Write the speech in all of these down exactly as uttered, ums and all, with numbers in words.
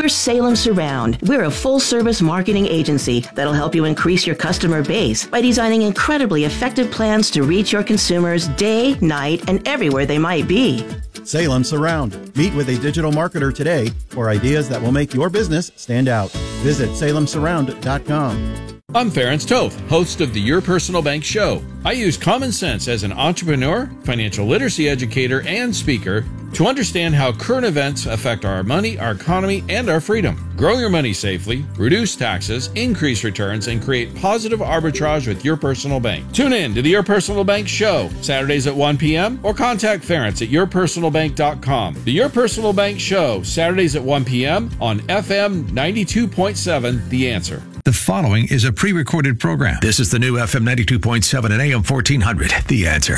We're Salem Surround. We're a full-service marketing agency that'll help you increase your customer base by designing incredibly effective plans to reach your consumers day, night, and everywhere they might be. Salem Surround. Meet with a digital marketer today for ideas that will make your business stand out. Visit salem surround dot com. I'm Ference Toth, host of the Your Personal Bank Show. I use common sense as an entrepreneur, financial literacy educator, and speaker to understand how current events affect our money, our economy, and our freedom. Grow your money safely, reduce taxes, increase returns, and create positive arbitrage with your personal bank. Tune in to the Your Personal Bank Show, Saturdays at one p.m. or contact Ference at your personal bank dot com. The Your Personal Bank Show, Saturdays at one p.m. on F M ninety-two point seven, The Answer. The following is a pre-recorded program. This is the new F M ninety-two point seven and A M fourteen hundred, The Answer.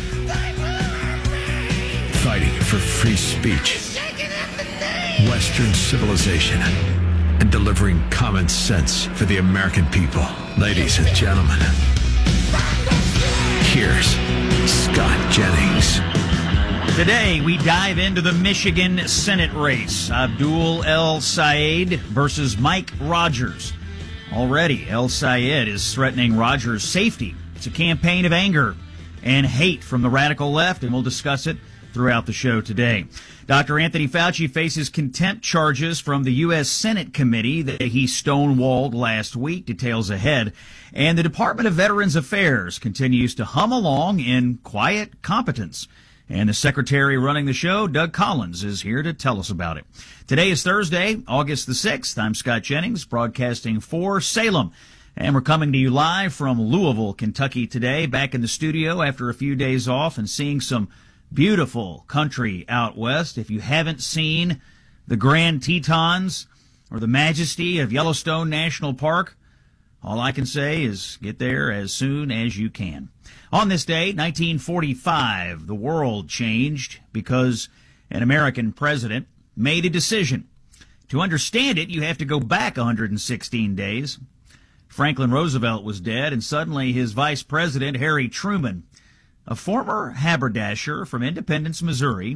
Fighting for free speech, Western civilization, and delivering common sense for the American people. Ladies and gentlemen, here's Scott Jennings. Today, we dive into the Michigan Senate race. Abdul El-Sayed versus Mike Rogers. Already, El-Sayed is threatening Rogers' safety. It's a campaign of anger and hate from the radical left, and we'll discuss it throughout the show today. Doctor Anthony Fauci faces contempt charges from the U S Senate committee that he stonewalled last week. Details ahead. And the Department of Veterans Affairs continues to hum along in quiet competence. And the secretary running the show, Doug Collins, is here to tell us about it. Today is Thursday, August the sixth. I'm Scott Jennings, broadcasting for Salem. And we're coming to you live from Louisville, Kentucky today, back in the studio after a few days off and seeing some beautiful country out west. If you haven't seen the Grand Tetons or the majesty of Yellowstone National Park, all I can say is get there as soon as you can. On this day, nineteen forty-five, the world changed because an American president made a decision. To understand it, you have to go back one hundred sixteen days. Franklin Roosevelt was dead, and suddenly his vice president, Harry Truman, a former haberdasher from Independence, Missouri,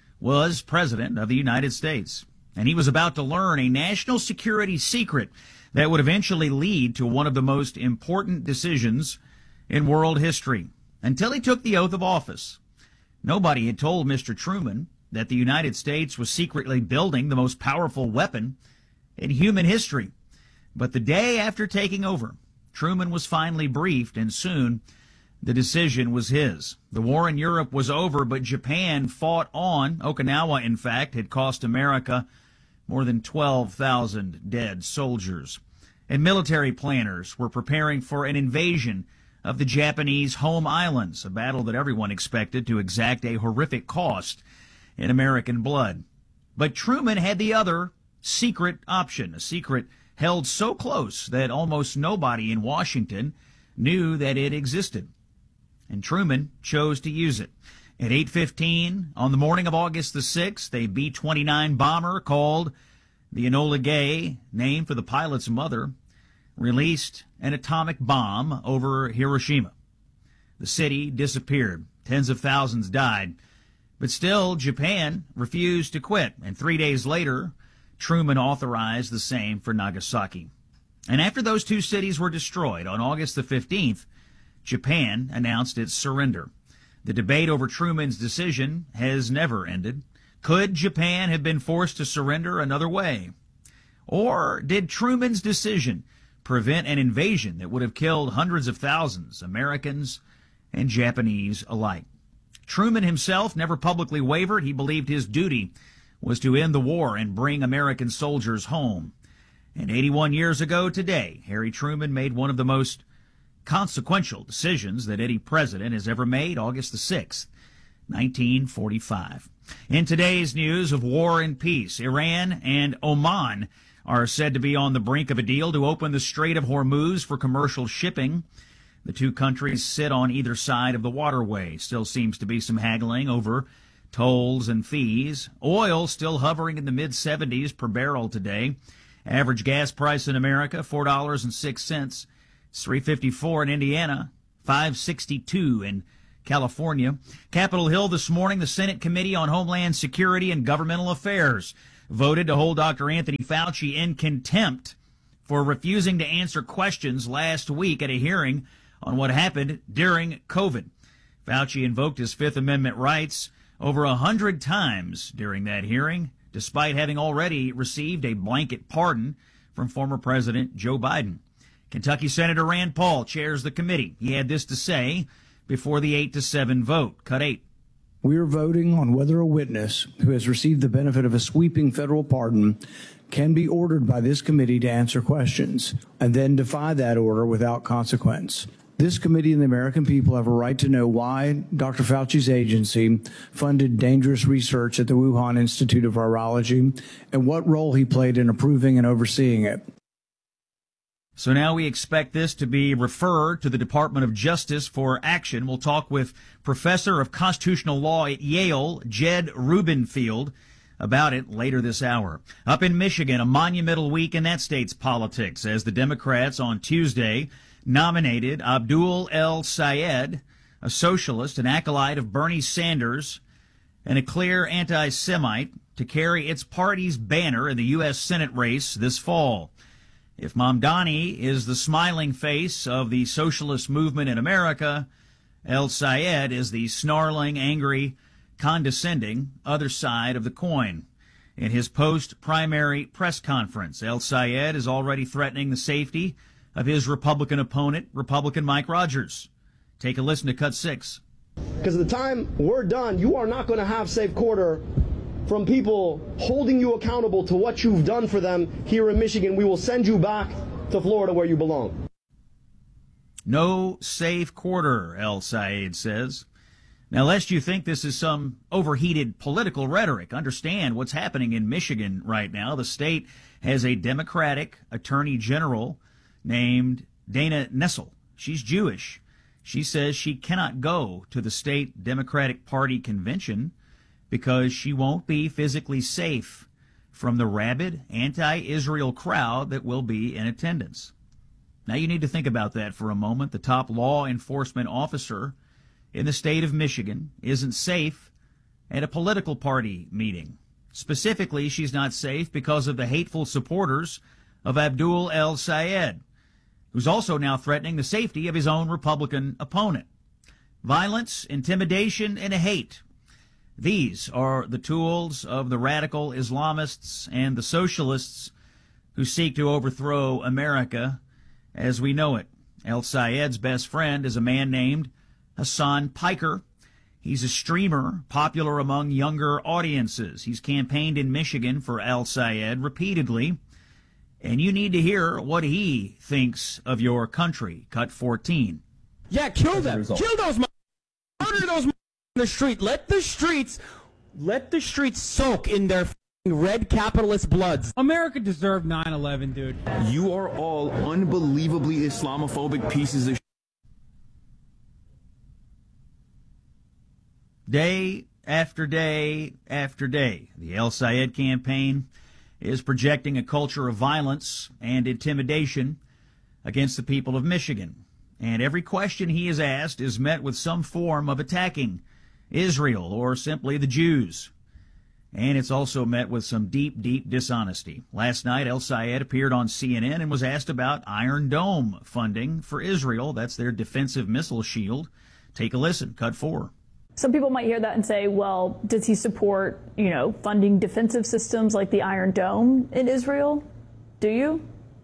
was president of the United States. And he was about to learn a national security secret that would eventually lead to one of the most important decisions in world history. Until he took the oath of office, nobody had told Mister Truman that the United States was secretly building the most powerful weapon in human history. But the day after taking over, Truman was finally briefed, and soon the decision was his. The war in Europe was over, but Japan fought on. Okinawa, in fact, had cost America more than twelve thousand dead soldiers. And military planners were preparing for an invasion of the Japanese home islands, a battle that everyone expected to exact a horrific cost in American blood. But Truman had the other secret option, a secret held so close that almost nobody in Washington knew that it existed. And Truman chose to use it. At eight fifteen on the morning of August the sixth, a B twenty-nine bomber called the Enola Gay, named for the pilot's mother, released an atomic bomb over Hiroshima. The city disappeared. Tens of thousands died. But still, Japan refused to quit. And three days later, Truman authorized the same for Nagasaki. And after those two cities were destroyed on August the fifteenth, Japan announced its surrender. The debate over Truman's decision has never ended. Could Japan have been forced to surrender another way? Or did Truman's decision prevent an invasion that would have killed hundreds of thousands, Americans and Japanese alike? Truman himself never publicly wavered. He believed his duty was to end the war and bring American soldiers home. And eighty-one years ago today, Harry Truman made one of the most consequential decisions that any president has ever made, August the sixth, nineteen forty-five. In today's news of war and peace, Iran and Oman are said to be on the brink of a deal to open the Strait of Hormuz for commercial shipping. The two countries sit on either side of the waterway. Still seems to be some haggling over tolls and fees. Oil still hovering in the mid seventies per barrel today. Average gas price in America, four dollars and six cents. It's three fifty-four in Indiana, five sixty-two in California. Capitol Hill this morning, the Senate Committee on Homeland Security and Governmental Affairs voted to hold Doctor Anthony Fauci in contempt for refusing to answer questions last week at a hearing on what happened during COVID. Fauci invoked his Fifth Amendment rights over a hundred times during that hearing, despite having already received a blanket pardon from former President Joe Biden. Kentucky Senator Rand Paul chairs the committee. He had this to say before the eight to seven vote. Cut eight. We are voting on whether a witness who has received the benefit of a sweeping federal pardon can be ordered by this committee to answer questions and then defy that order without consequence. This committee and the American people have a right to know why Doctor Fauci's agency funded dangerous research at the Wuhan Institute of Virology and what role he played in approving and overseeing it. So now we expect this to be referred to the Department of Justice for action. We'll talk with Professor of Constitutional Law at Yale, Jed Rubenfield, about it later this hour. Up in Michigan, a monumental week in that state's politics as the Democrats on Tuesday nominated Abdul El-Sayed, a socialist, an acolyte of Bernie Sanders, and a clear anti-Semite, to carry its party's banner in the U S Senate race this fall. If Mamdani is the smiling face of the socialist movement in America, El-Sayed is the snarling, angry, condescending other side of the coin. In his post-primary press conference, El-Sayed is already threatening the safety of his Republican opponent, Republican Mike Rogers. Take a listen to cut six. Because at the time we're done, you are not going to have safe quarter from people holding you accountable to what you've done for them here in Michigan. We will send you back to Florida where you belong. No safe quarter, El-Sayed says. Now, lest you think this is some overheated political rhetoric, understand what's happening in Michigan right now. The state has a Democratic attorney general named Dana Nessel. She's Jewish. She says she cannot go to the state Democratic Party convention because she won't be physically safe from the rabid anti-Israel crowd that will be in attendance. Now, you need to think about that for a moment. The top law enforcement officer in the state of Michigan isn't safe at a political party meeting. Specifically, she's not safe because of the hateful supporters of Abdul El-Sayed, who's also now threatening the safety of his own Republican opponent. Violence, intimidation, and hate. These are the tools of the radical Islamists and the socialists who seek to overthrow America as we know it. El-Sayed's best friend is a man named Hassan Piker. He's a streamer popular among younger audiences. He's campaigned in Michigan for El-Sayed repeatedly. And you need to hear what he thinks of your country. Cut fourteen. Yeah, kill them. Kill those m- Murder those m- in the street. Let the streets, let the streets soak in their f***ing red capitalist bloods. America deserved nine eleven, dude. You are all unbelievably Islamophobic pieces of sh- Day after day after day, the El-Sayed campaign is projecting a culture of violence and intimidation against the people of Michigan. And every question he is asked is met with some form of attacking Israel or simply the Jews. And it's also met with some deep, deep dishonesty. Last night, El-Sayed appeared on C N N and was asked about Iron Dome funding for Israel. That's their defensive missile shield. Take a listen. Cut four. Some people might hear that and say, well, does he support, you know, funding defensive systems like the Iron Dome in Israel? Do you?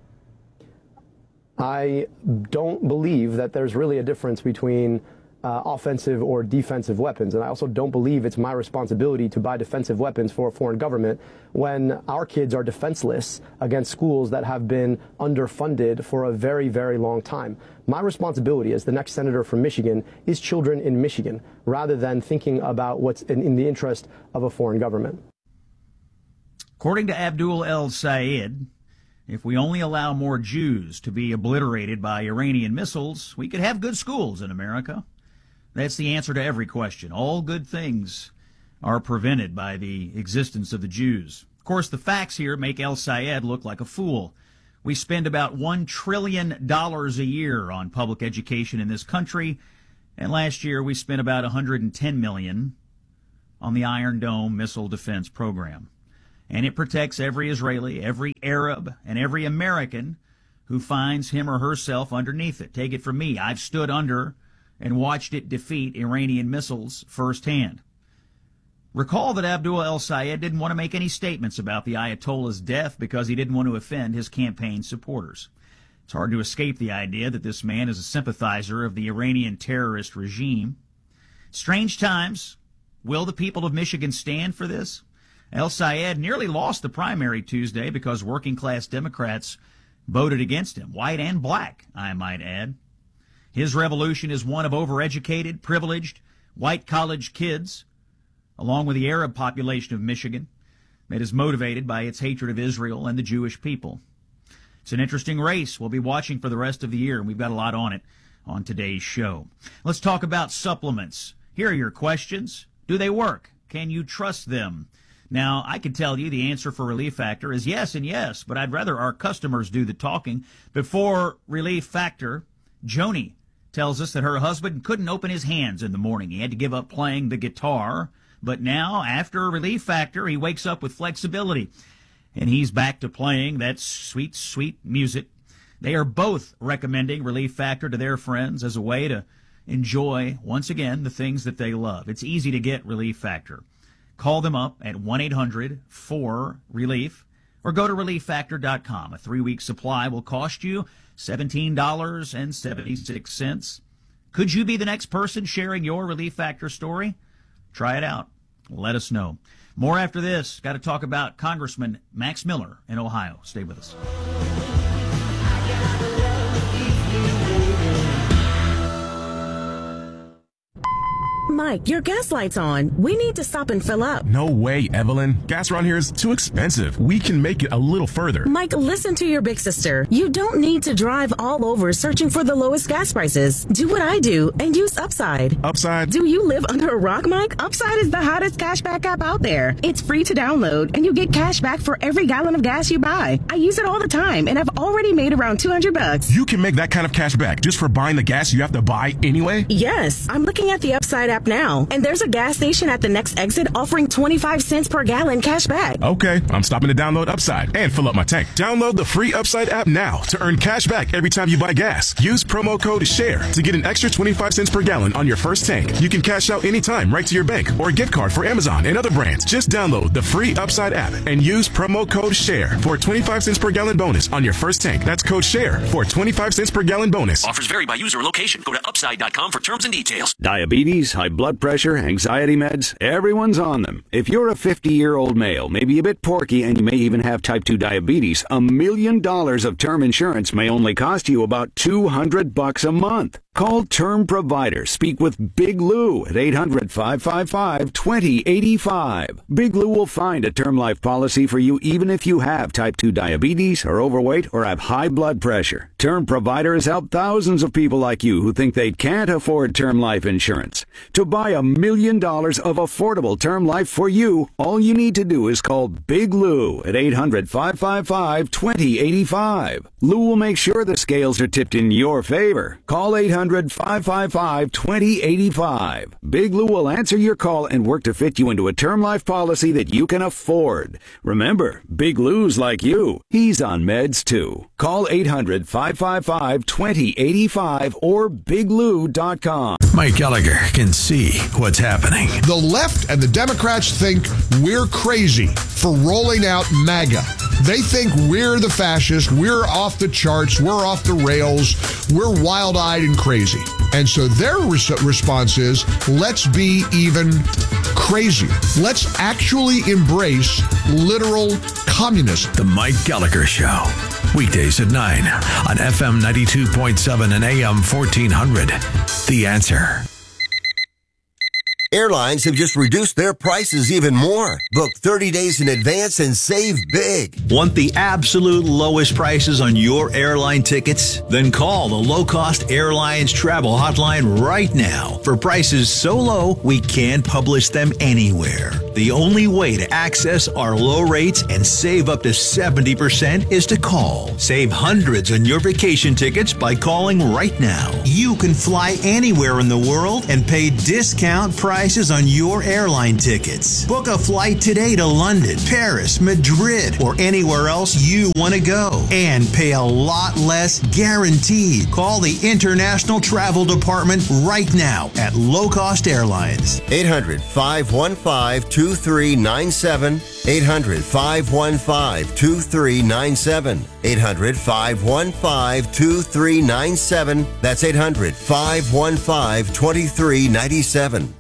I don't believe that there's really a difference between uh, offensive or defensive weapons. And I also don't believe it's my responsibility to buy defensive weapons for a foreign government when our kids are defenseless against schools that have been underfunded for a very, very long time. My responsibility as the next senator from Michigan is children in Michigan, rather than thinking about what's in, in the interest of a foreign government. According to Abdul El-Sayed, if we only allow more Jews to be obliterated by Iranian missiles, we could have good schools in America. That's the answer to every question. All good things are prevented by the existence of the Jews. Of course, the facts here make El-Sayed look like a fool. We spend about one trillion dollars a year on public education in this country, and last year we spent about one hundred ten million dollars on the Iron Dome missile defense program. and it protects every Israeli, every Arab, and every American who finds him or herself underneath it. Take it from me. I've stood under and watched it defeat Iranian missiles firsthand. Recall that Abdul El-Sayed didn't want to make any statements about the Ayatollah's death because he didn't want to offend his campaign supporters. It's hard to escape the idea that this man is a sympathizer of the Iranian terrorist regime. Strange times. Will the people of Michigan stand for this? El-Sayed nearly lost the primary Tuesday because working-class Democrats voted against him, white and black, I might add. His revolution is one of overeducated, privileged, white college kids, along with the Arab population of Michigan, that is motivated by its hatred of Israel and the Jewish people. It's an interesting race we'll be watching for the rest of the year, and we've got a lot on it on today's show. Let's talk about supplements. Here are your questions. Do they work? Can you trust them? Now, I can tell you the answer for Relief Factor is yes and yes, but I'd rather our customers do the talking. Before Relief Factor, Joni tells us that her husband couldn't open his hands in the morning. He had to give up playing the guitar. But now, after Relief Factor, he wakes up with flexibility, and he's back to playing that sweet, sweet music. They are both recommending Relief Factor to their friends as a way to enjoy, once again, the things that they love. It's easy to get Relief Factor. Call them up at one eight hundred four relief or go to relief factor dot com. A three-week supply will cost you seventeen dollars and seventy-six cents. Could you be the next person sharing your Relief Factor story? Try it out. Let us know. More after this. Got to talk about Congressman Max Miller in Ohio. Stay with us. Mike, your gas light's on. We need to stop and fill up. No way, Evelyn. Gas around here is too expensive. We can make it a little further. Mike, listen to your big sister. You don't need to drive all over searching for the lowest gas prices. Do what I do and use Upside. Upside? Do you live under a rock, Mike? Upside is the hottest cashback app out there. It's free to download, and you get cash back for every gallon of gas you buy. I use it all the time, and I've already made around two hundred bucks. You can make that kind of cash back just for buying the gas you have to buy anyway? Yes. I'm looking at the Upside app now, and there's a gas station at the next exit offering twenty-five cents per gallon cash back. Okay, I'm stopping to download Upside and fill up my tank. Download the free Upside app now to earn cash back every time you buy gas. Use promo code SHARE to get an extra twenty-five cents per gallon on your first tank. You can cash out anytime right to your bank or gift card for Amazon and other brands. Just download the free Upside app and use promo code SHARE for a twenty-five cents per gallon bonus on your first tank. That's code SHARE for a twenty-five cents per gallon bonus. Offers vary by user and location. Go to upside dot com for terms and details. Diabetes, high blood pressure, anxiety meds, everyone's on them. If you're a fifty-year-old male, maybe a bit porky, and you may even have type two diabetes, a million dollars of term insurance may only cost you about two hundred bucks a month. Call Term Provider. Speak with Big Lou at eight hundred, five five five, two zero eight five. Big Lou will find a term life policy for you even if you have type two diabetes, are overweight, or have high blood pressure. Term Provider has helped thousands of people like you who think they can't afford term life insurance. To buy a million dollars of affordable term life for you, all you need to do is call Big Lou at eight hundred, five five five, two zero eight five. Lou will make sure the scales are tipped in your favor. Call eight hundred, five five five, two zero eight five. Big Lou will answer your call and work to fit you into a term life policy that you can afford. Remember, Big Lou's like you. He's on meds too. Call eight hundred, five five five, two zero eight five or big lou dot com. Mike Gallagher can see what's happening. The left and the Democrats think we're crazy for rolling out MAGA. They think we're the fascists, we're off the charts, we're off the rails, we're wild-eyed and crazy. And so their res- response is, let's be even crazier. Let's actually embrace literal communism. The Mike Gallagher Show. Weekdays at nine on F M ninety-two point seven and A M fourteen hundred. The Answer. Airlines have just reduced their prices even more. Book thirty days in advance and save big. Want the absolute lowest prices on your airline tickets? Then call the Low Cost Airlines Travel Hotline right now for prices so low we can't publish them anywhere. The only way to access our low rates and save up to seventy percent is to call. Save hundreds on your vacation tickets by calling right now. You can fly anywhere in the world and pay discount prices on your airline tickets. Book a flight today to London, Paris, Madrid, or anywhere else you want to go and pay a lot less guaranteed. Call the International Travel Department right now at Low Cost Airlines. eight hundred, five one five, two three nine seven. eight hundred, five one five, two three nine seven. eight hundred, five one five, two three nine seven. That's eight hundred, five one five, two three nine seven.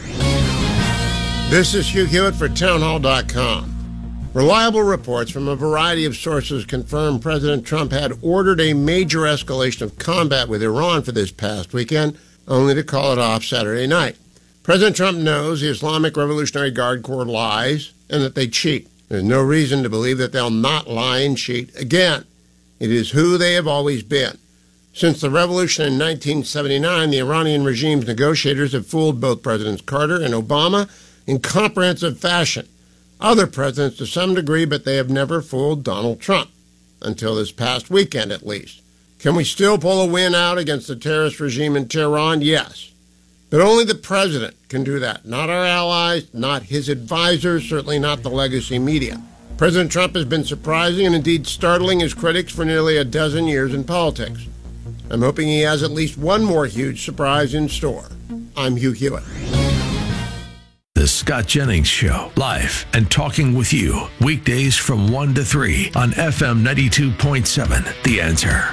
This is Hugh Hewitt for townhall dot com. Reliable reports from a variety of sources confirm President Trump had ordered a major escalation of combat with Iran for this past weekend, only to call it off Saturday night. President Trump knows the Islamic Revolutionary Guard Corps lies and that they cheat. There's no reason to believe that they'll not lie and cheat again. It is who they have always been. Since the revolution in nineteen seventy-nine, the Iranian regime's negotiators have fooled both Presidents Carter and Obama in comprehensive fashion. Other presidents to some degree, but they have never fooled Donald Trump. Until this past weekend, at least. Can we still pull a win out against the terrorist regime in Tehran? Yes. But only the president can do that. Not our allies, not his advisors, certainly not the legacy media. President Trump has been surprising and indeed startling his critics for nearly a dozen years in politics. I'm hoping he has at least one more huge surprise in store. I'm Hugh Hewitt. The Scott Jennings Show, live and talking with you, weekdays from one to three on F M ninety-two point seven, The Answer.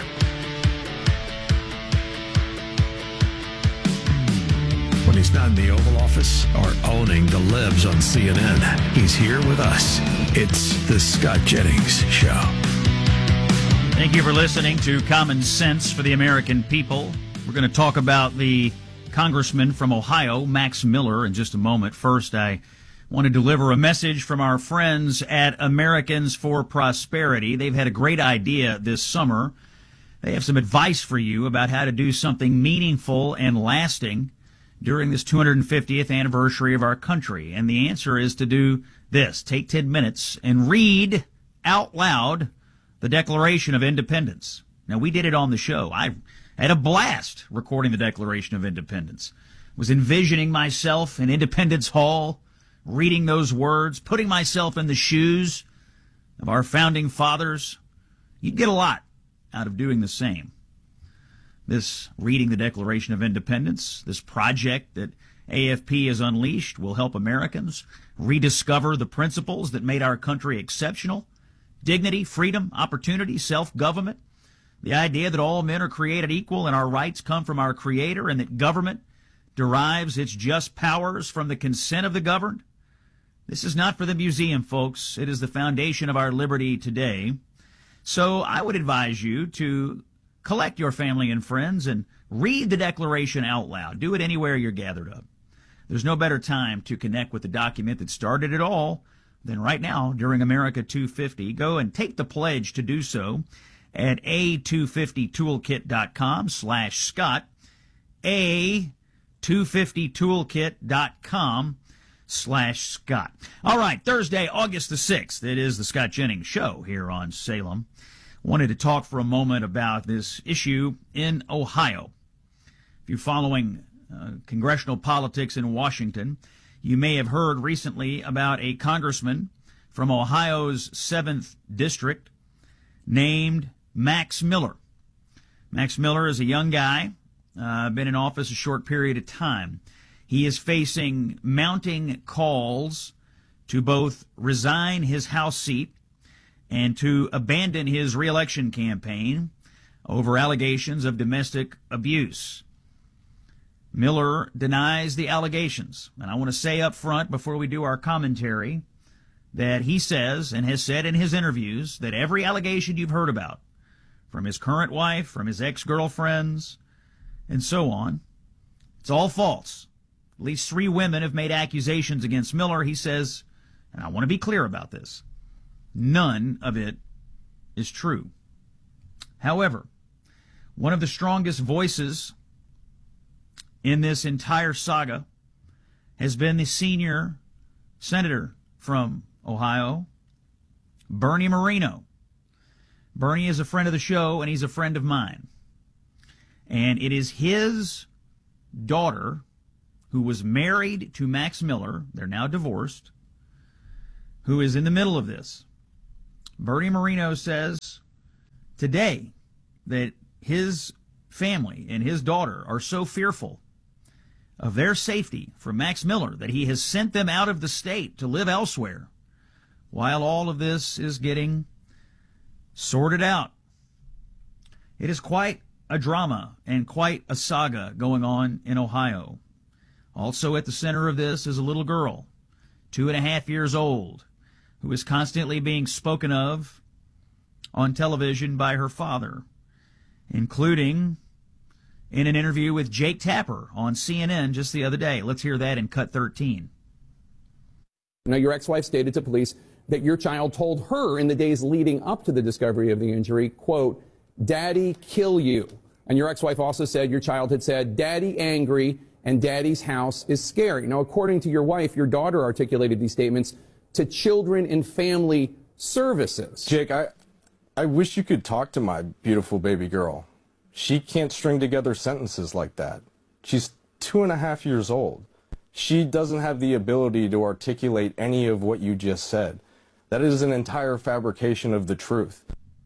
When he's not in the Oval Office or owning the libs on C N N, he's here with us. It's The Scott Jennings Show. Thank you for listening to Common Sense for the American People. We're going to talk about the Congressman from Ohio, Max Miller, in just a moment. First, I want to deliver a message from our friends at Americans for Prosperity. They've had a great idea this summer. They have some advice for you about how to do something meaningful and lasting during this two hundred fiftieth anniversary of our country. And the answer is to do this. Take ten minutes and read out loud the Declaration of Independence. Now, we did it on the show. I had a blast recording the Declaration of Independence. Was envisioning myself in Independence Hall, reading those words, putting myself in the shoes of our founding fathers. You'd get a lot out of doing the same. This reading the Declaration of Independence, this project that A F P has unleashed, will help Americans rediscover the principles that made our country exceptional: dignity, freedom, opportunity, self-government, the idea that all men are created equal and our rights come from our Creator, and that government derives its just powers from the consent of the governed. This is not for the museum, folks. It is the foundation of our liberty today. So I would advise you to collect your family and friends and read the Declaration out loud. Do it anywhere you're gathered up. There's no better time to connect with the document that started it all than right now during America two fifty. Go and take the pledge to do so at a two fifty toolkit dot com slash Scott, a two fifty toolkit dot com slash Scott. All right, Thursday, August the sixth. It is the Scott Jennings Show here on Salem. Wanted to talk for a moment about this issue in Ohio. If you're following uh, congressional politics in Washington, you may have heard recently about a congressman from Ohio's seventh District named Max Miller. Max Miller is a young guy, uh, been in office a short period of time. He is facing mounting calls to both resign his House seat and to abandon his reelection campaign over allegations of domestic abuse. Miller denies the allegations. And I want to say up front before we do our commentary that he says and has said in his interviews that every allegation you've heard about from his current wife, from his ex-girlfriends, and so on, it's all false. At least three women have made accusations against Miller. He says, and I want to be clear about this, none of it is true. However, one of the strongest voices in this entire saga has been the senior senator from Ohio, Bernie Moreno. Bernie is a friend of the show, and he's a friend of mine. And it is his daughter, who was married to Max Miller, they're now divorced, who is in the middle of this. Bernie Moreno says today that his family and his daughter are so fearful of their safety from Max Miller that he has sent them out of the state to live elsewhere while all of this is getting sorted out. It is quite a drama and quite a saga going on in Ohio. Also at the center of this is a little girl, two and a half years old, who is constantly being spoken of on television by her father, including in an interview with Jake Tapper on C N N just the other day. Let's hear that in cut thirteen. Now, your ex-wife stated to police that your child told her in the days leading up to the discovery of the injury, quote, "Daddy, kill you." And your ex-wife also said your child had said, "Daddy angry and Daddy's house is scary." Now, according to your wife, your daughter articulated these statements to Children and Family Services. Jake, I, I wish you could talk to my beautiful baby girl. She can't string together sentences like that. She's two and a half years old. She doesn't have the ability to articulate any of what you just said. That is an entire fabrication of the truth.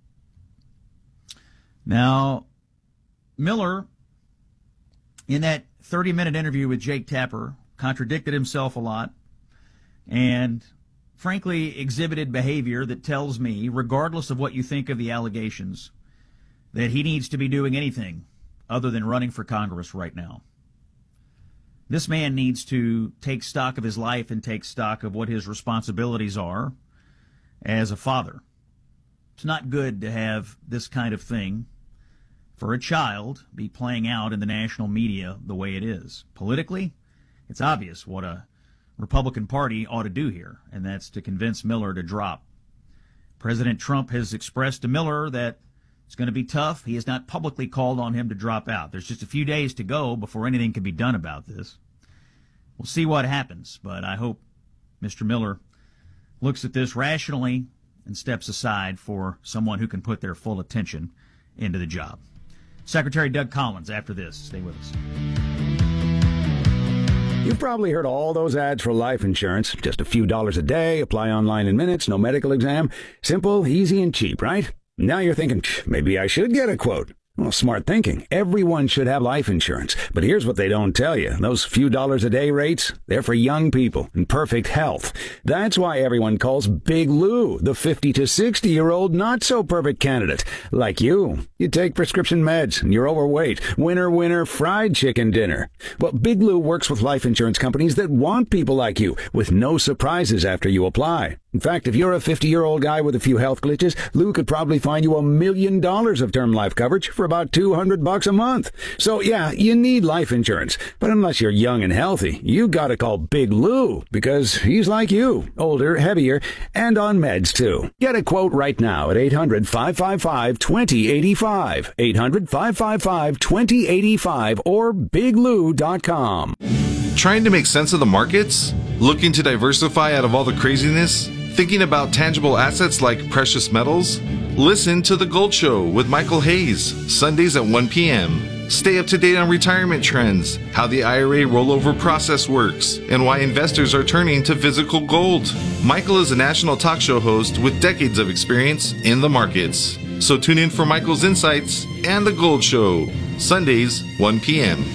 Now, Miller, in that thirty-minute interview with Jake Tapper, contradicted himself a lot and, frankly, exhibited behavior that tells me, regardless of what you think of the allegations, that he needs to be doing anything other than running for Congress right now. This man needs to take stock of his life and take stock of what his responsibilities are as a father. It's not good to have this kind of thing for a child be playing out in the national media the way it is. Politically, it's obvious what a Republican Party ought to do here, and that's to convince Miller to drop. President Trump has expressed to Miller that it's going to be tough. He has not publicly called on him to drop out. There's just a few days to go before anything can be done about this. We'll see what happens, but I hope Mister Miller looks at this rationally and steps aside for someone who can put their full attention into the job. Secretary Doug Collins after this. Stay with us. You've probably heard all those ads for life insurance. Just a few dollars a day, apply online in minutes, no medical exam. Simple, easy, and cheap, right? Now you're thinking, maybe I should get a quote. Well, smart thinking. Everyone should have life insurance. But here's what they don't tell you. Those few dollars a day rates, they're for young people in perfect health. That's why everyone calls Big Lou the fifty to sixty-year-old not-so-perfect candidate. Like you. You take prescription meds and you're overweight. Winner, winner, fried chicken dinner. Well, Big Lou works with life insurance companies that want people like you with no surprises after you apply. In fact, if you're a fifty-year-old guy with a few health glitches, Lou could probably find you a million dollars of term life coverage for about two hundred bucks a month. So yeah, you need life insurance. But unless you're young and healthy, you gotta call Big Lou because he's like you, older, heavier, and on meds too. Get a quote right now at eight hundred, five five five, two zero eight five, eight hundred, five five five, two zero eight five or big lou dot com. Trying to make sense of the markets? Looking to diversify out of all the craziness? Thinking about tangible assets like precious metals? Listen to The Gold Show with Michael Hayes, Sundays at one p.m. Stay up to date on retirement trends, how the I R A rollover process works, and why investors are turning to physical gold. Michael is a national talk show host with decades of experience in the markets. So tune in for Michael's insights and The Gold Show, Sundays, one p.m.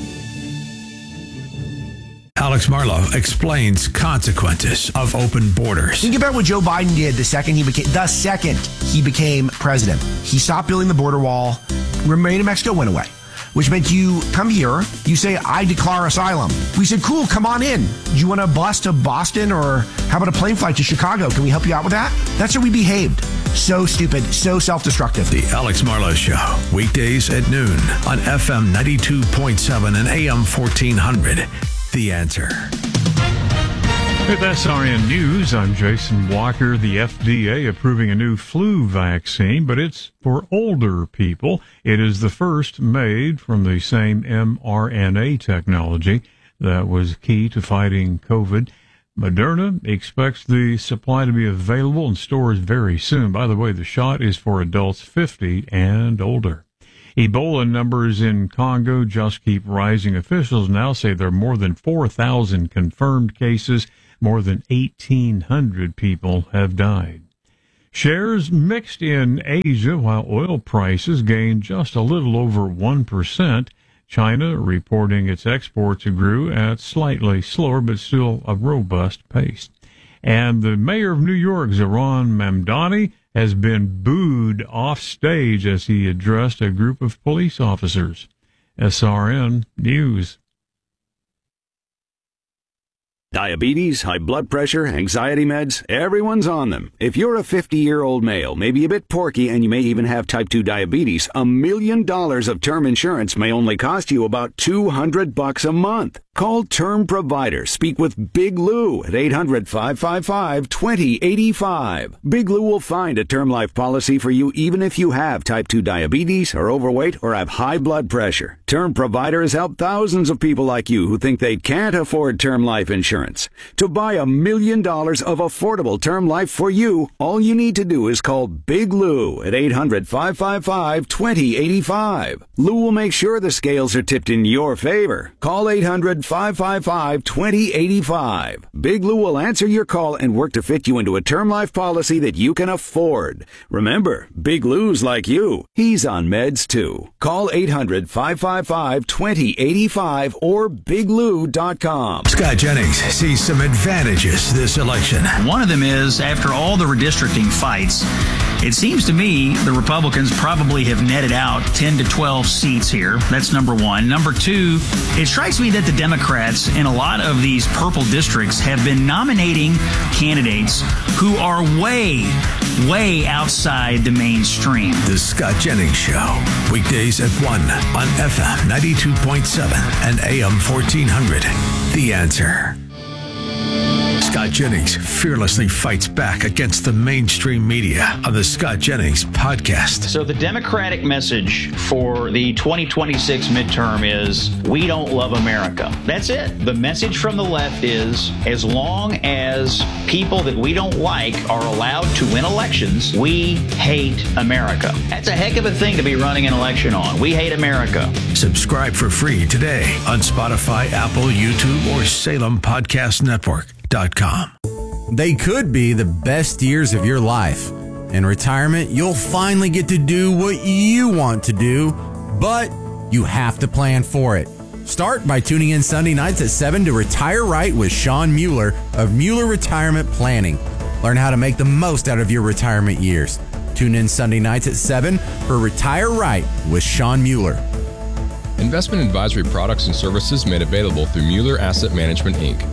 Alex Marlow explains consequences of open borders. Think about what Joe Biden did the second he became the second he became president. He stopped building the border wall. Remain in Mexico went away, which meant you come here, you say, I declare asylum. We said, cool, come on in. Do you want a bus to Boston or how about a plane flight to Chicago? Can we help you out with that? That's how we behaved. So stupid, so self-destructive. The Alex Marlow Show, weekdays at noon on F M ninety-two point seven and A M fourteen hundred. The Answer. With S R N News, I'm Jason Walker. The F D A approving a new flu vaccine, but it's for older people. It is the first made from the same mRNA technology that was key to fighting COVID. Moderna expects the supply to be available in stores very soon. By the way, the shot is for adults fifty and older. Ebola numbers in Congo just keep rising. Officials now say there are more than four thousand confirmed cases. More than eighteen hundred people have died. Shares mixed in Asia while oil prices gained just a little over one percent. China reporting its exports grew at slightly slower but still a robust pace. And the mayor of New York, Zohran Mamdani, has been booed off stage as he addressed a group of police officers. S R N News. Diabetes, high blood pressure, anxiety meds, everyone's on them. If you're a fifty-year-old male, maybe a bit porky, and you may even have type two diabetes, a million dollars of term insurance may only cost you about two hundred bucks a month. Call Term Provider. Speak with Big Lou at eight hundred, five five five, two zero eight five. Big Lou will find a term life policy for you even if you have type two diabetes, are overweight, or have high blood pressure. Term Provider has helped thousands of people like you who think they can't afford term life insurance. To buy a million dollars of affordable term life for you, all you need to do is call Big Lou at eight hundred, five five five, two zero eight five. Lou will make sure the scales are tipped in your favor. Call eight hundred, five five five, two zero eight five. Big Lou will answer your call and work to fit you into a term life policy that you can afford. Remember, Big Lou's like you. He's on meds too. Call eight hundred, five five five, two zero eight five or big lou dot com. Scott Jennings sees some advantages this election. One of them is, after all the redistricting fights, it seems to me the Republicans probably have netted out ten to twelve seats here. That's number one. Number two, it strikes me that the Democrats in a lot of these purple districts have been nominating candidates who are way, way outside the mainstream. The Scott Jennings Show. Weekdays at one on F M ninety-two point seven and A M fourteen hundred. The Answer. Scott Jennings fearlessly fights back against the mainstream media on the Scott Jennings podcast. So the Democratic message for the twenty twenty-six midterm is, we don't love America. That's it. The message from the left is, as long as people that we don't like are allowed to win elections, we hate America. That's a heck of a thing to be running an election on. We hate America. Subscribe for free today on Spotify, Apple, YouTube, or Salem Podcast Network. Com. They could be the best years of your life. In retirement, you'll finally get to do what you want to do, but you have to plan for it. Start by tuning in Sunday nights at seven to Retire Right with Sean Mueller of Mueller Retirement Planning. Learn how to make the most out of your retirement years. Tune in Sunday nights at seven for Retire Right with Sean Mueller. Investment advisory products and services made available through Mueller Asset Management, Incorporated.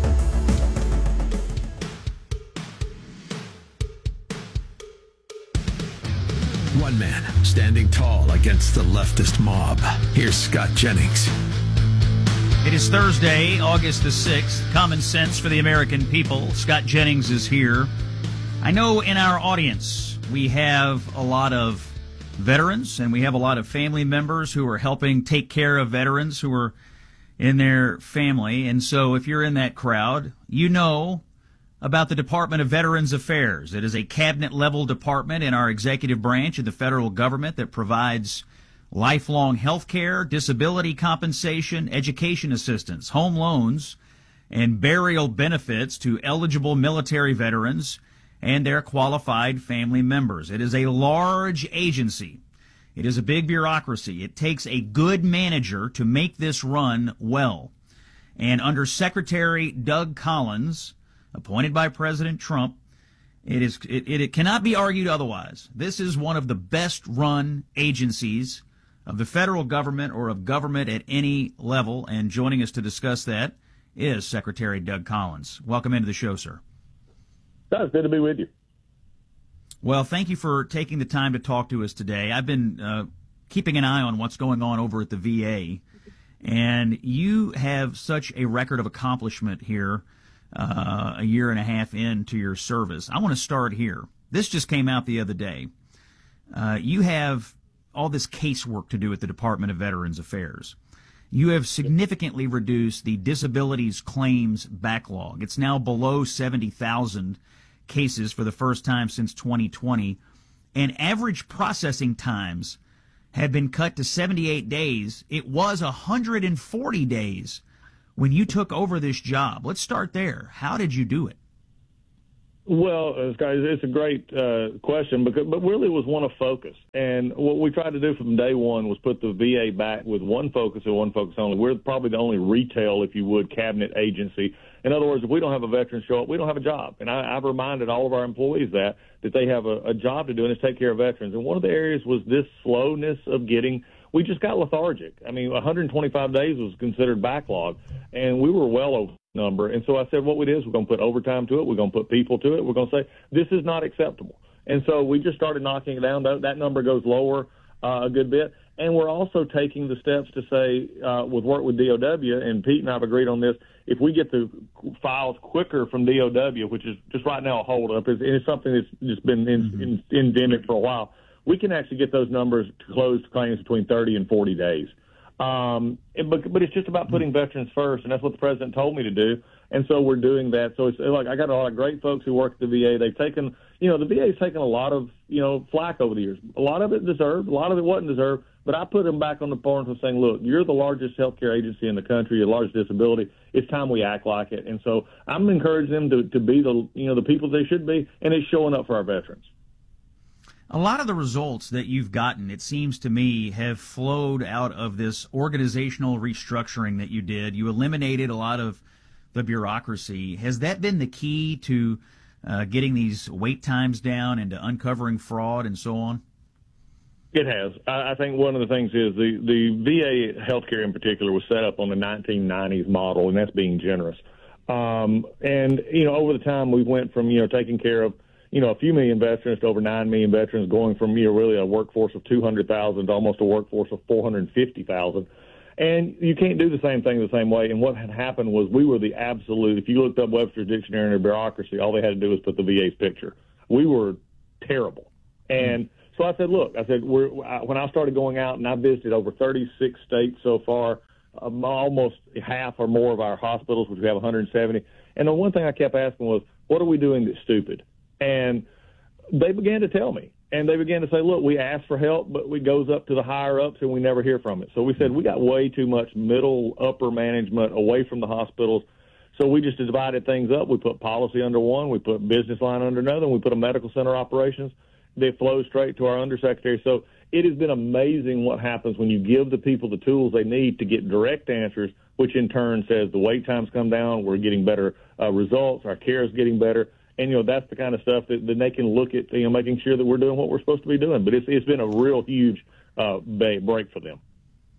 One man standing tall against the leftist mob. Here's Scott Jennings. It is Thursday, August the sixth. Common sense for the American people. Scott Jennings is here. I know in our audience we have a lot of veterans and we have a lot of family members who are helping take care of veterans who are in their family. And so if you're in that crowd, you know about the Department of Veterans Affairs. It is a cabinet-level department in our executive branch of the federal government that provides lifelong health care, disability compensation, education assistance, home loans, and burial benefits to eligible military veterans and their qualified family members. It is a large agency. It is a big bureaucracy. It takes a good manager to make this run well. And under Secretary Doug Collins, appointed by President Trump, it is it, it, it cannot be argued otherwise. This is one of the best-run agencies of the federal government or of government at any level. And joining us to discuss that is Secretary Doug Collins. Welcome into the show, sir. It's good to be with you. Well, thank you for taking the time to talk to us today. I've been uh, keeping an eye on what's going on over at the V A, and you have such a record of accomplishment here uh, a year and a half into your service. I want to start here. This just came out the other day. Uh, you have all this casework to do at the Department of Veterans Affairs. you have significantly reduced the disabilities claims backlog. It's now below seventy thousand cases for the first time since twenty twenty, and average processing times have been cut to seventy-eight days. It was one hundred forty days when you took over this job. Let's start there. How did you do it? Well, uh, Scott, it's a great uh, question, because, but really it was one of focus. And what we tried to do from day one was put the V A back with one focus and one focus only. We're probably the only retail, if you would, cabinet agency. In other words, if we don't have a veteran show up, we don't have a job. And I, I've reminded all of our employees that, that they have a, a job to do, and it's take care of veterans. And one of the areas was this slowness of getting – we just got lethargic. I mean, one hundred twenty-five days was considered backlog, and we were well over the number. And so I said what we did is we're going to put overtime to it. We're going to put people to it. We're going to say this is not acceptable. And so we just started knocking it down. That, that number goes lower uh, a good bit. And we're also taking the steps to say, uh, with work with D O W, and Pete and I have agreed on this, if we get the files quicker from D O W, which is just right now a holdup, and it's something that's just been in, mm-hmm. in, endemic for a while, we can actually get those numbers to close claims between thirty and forty days. Um, it, but, but it's just about putting veterans first, and that's what the president told me to do. And so we're doing that. So it's like I got a lot of great folks who work at the V A. They've taken, you know, the V A's taken a lot of, you know, flack over the years. A lot of it deserved, a lot of it wasn't deserved. But I put them back on the point of saying, look, you're the largest healthcare agency in the country, the largest disability. It's time we act like it. And so I'm encouraging them to, to be the, you know, the people they should be, and it's showing up for our veterans. A lot of the results that you've gotten, it seems to me, have flowed out of this organizational restructuring that you did. You eliminated a lot of the bureaucracy. Has that been the key to uh, getting these wait times down and to uncovering fraud and so on? It has. I think one of the things is the, the V A healthcare in particular was set up on the nineteen nineties model, and that's being generous. Um, and, you know, over the time we went from, you know, taking care of, you know, a few million veterans to over nine million veterans, going from, you know, really a workforce of two hundred thousand to almost a workforce of four hundred fifty thousand. And you can't do the same thing the same way. And what had happened was we were the absolute, if you looked up Webster's Dictionary and their bureaucracy, all they had to do was put the V A's picture. We were terrible. And mm-hmm. So I said, look, I said, we're, when I started going out, and I visited over thirty-six states so far, um, almost half or more of our hospitals, which we have one hundred seventy. And the one thing I kept asking was, what are we doing that's stupid? And they began to tell me. And they began to say, look, we ask for help, but it goes up to the higher-ups, and we never hear from it. So we said we got way too much middle, upper management away from the hospitals. So we just divided things up. We put policy under one. We put business line under another. And we put a medical center operations. They flow straight to our undersecretary. So it has been amazing what happens when you give the people the tools they need to get direct answers, which in turn says the wait times come down, we're getting better uh, results, our care is getting better. And, you know, that's the kind of stuff that, that they can look at, you know, making sure that we're doing what we're supposed to be doing. But it's, it's been a real huge uh, break for them.